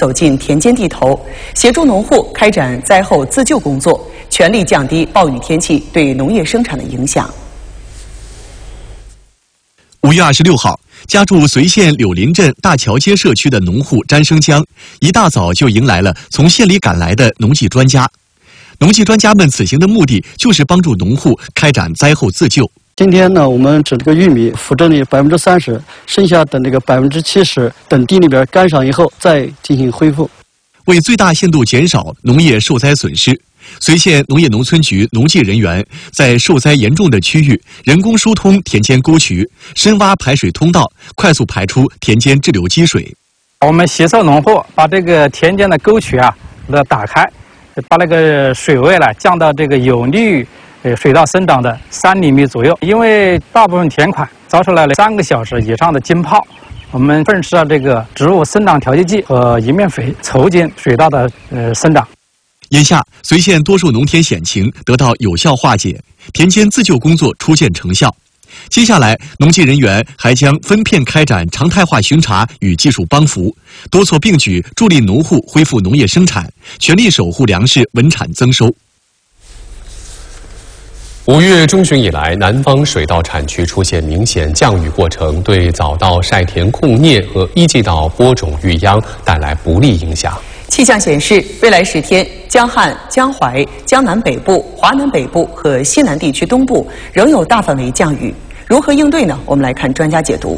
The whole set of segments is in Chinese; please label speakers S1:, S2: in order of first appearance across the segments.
S1: 走进田间地头，协助农户开展灾后自救工作，全力降低暴雨天气对农业生产的影响。
S2: 5月26号，家住绥县柳林镇大桥街社区的农户詹生江，一大早就迎来了从县里赶来的农技专家。农技专家们此行的目的就是帮助农户开展灾后自救。
S3: 今天呢，我们指这个玉米扶正的30%，剩下的那个70%等地里边干上以后再进行恢复。
S2: 为最大限度减少农业受灾损失，绥县农业农村局农技人员在受灾严重的区域人工疏通田间沟渠，深挖排水通道，快速排出田间滞留积水。
S4: 我们协助农户把这个田间的沟渠打开，把那个水位降到这个有利于水稻生长的3厘米左右。因为大部分田款遭受了3个小时以上的浸泡，我们喷施了这个植物生长调节剂和银面肥，促进水稻的生长。
S2: 眼下，绥县多数农田险情得到有效化解，田间自救工作初见成效。接下来，农技人员还将分片开展常态化巡查与技术帮扶，多措并举，助力农户恢复农业生产，全力守护粮食稳产增收。
S5: 5月中旬以来，南方水稻产区出现明显降雨过程，对早稻晒田控啮和一季稻播种育秧带来不利影响。
S1: 气象显示，未来10天，江汉、江淮、江南北部、华南北部和西南地区东部仍有大范围降雨。如何应对呢？我们来看专家解读。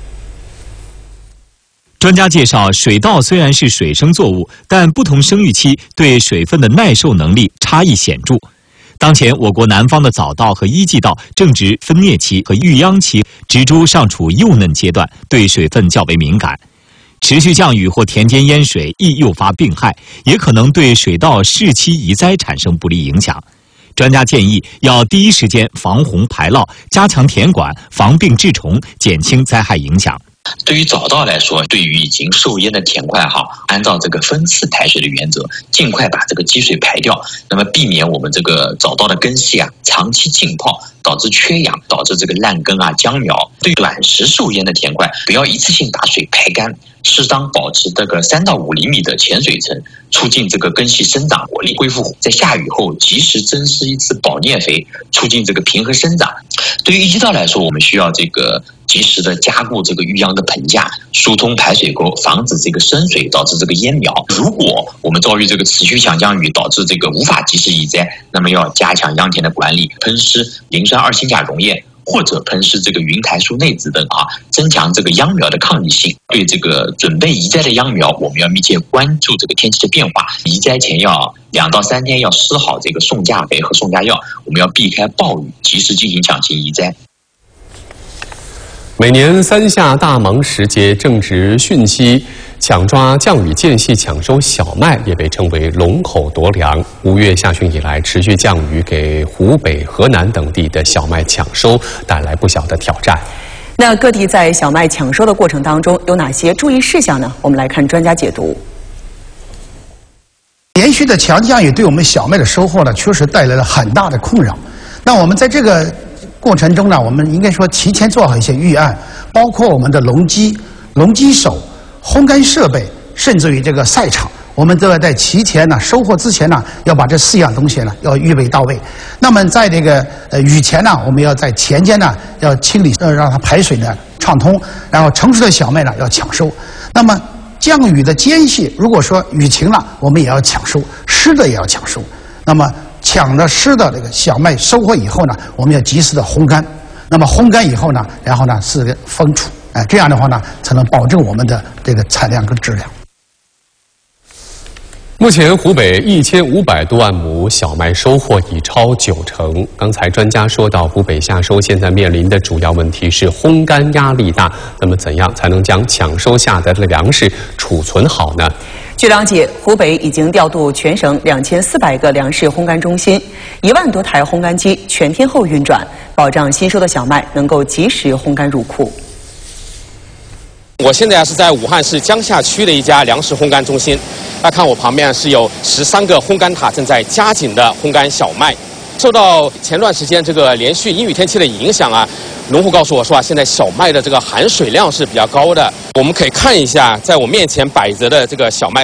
S6: 专家介绍，水稻虽然是水生作物，但不同生育期对水分的耐受能力差异显著。当前，我国南方的早稻和一季稻正值分蘖期和育秧期，植株尚处幼嫩阶段，对水分较为敏感。持续降雨或田间淹水易诱发病害，也可能对水稻适期移栽产生不利影响。专家建议要第一时间防洪排涝，加强田管，防病治虫，减轻灾害影响。
S7: 对于早稻来说，对于已经受淹的田块按照这个分次排水的原则，尽快把这个积水排掉，那么避免我们这个早稻的根系长期浸泡，导致缺氧，导致这个烂根僵苗。对于短时受淹的田块，不要一次性把水排干，适当保持这个3到5厘米的浅水层，促进这个根系生长活力恢复。在下雨后及时增施一次保啮肥，促进这个平衡生长。对于一季稻来说，我们需要这个及时的加固这个育秧的棚架，疏通排水沟，防止这个深水导致这个淹苗。如果我们遭遇这个持续强降雨，导致这个无法及时移栽，那么要加强秧田的管理，喷施磷酸2氢钾溶液，或者喷施这个云台素内酯等增强这个秧苗的抗逆性。对这个准备移栽的秧苗，我们要密切关注这个天气的变化，移栽前要2到3天要施好这个送价肥和送价药，我们要避开暴雨，及时进行抢行移栽。
S5: 每年3夏大忙时节正值汛期，抢抓降雨间隙抢收小麦也被称为龙口夺粮。5月下旬以来，持续降雨给湖北、河南等地的小麦抢收带来不小的挑战。
S1: 那各地在小麦抢收的过程当中有哪些注意事项呢？我们来看专家解读。
S8: 连续的强降雨对我们小麦的收获呢，确实带来了很大的困扰。那我们在这个过程中呢，我们应该说提前做好一些预案，包括我们的农机手、烘干设备，甚至于这个赛场，我们都要在提前呢收获之前呢，要把这4样东西呢要预备到位。那么在这个雨前呢，我们要在田间呢要清理，让它排水呢畅通，然后成熟的小麦呢要抢收。那么降雨的间隙，如果说雨晴了，我们也要抢收，湿的也要抢收。那么抢了湿的这个小麦收获以后呢，我们要及时的烘干。那么烘干以后呢，然后呢是个封储，这样的话呢，才能保证我们的这个产量跟质量。
S5: 目前，湖北1500多万亩小麦收获已超90%。刚才专家说到，湖北夏收现在面临的主要问题是烘干压力大。那么，怎样才能将抢收下来的粮食储存好呢？
S1: 据了解，湖北已经调度全省2400个粮食烘干中心，1万多台烘干机全天候运转，保障新收的小麦能够及时烘干入库。
S9: 我现在是在武汉市江夏区的一家粮食烘干中心，大家看我旁边是有13个烘干塔正在加紧的烘干小麦。受到前段时间这个连续阴雨天气的影响农户告诉我说现在小麦的这个含水量是比较高的。我们可以看一下，在我面前摆着的这个小麦。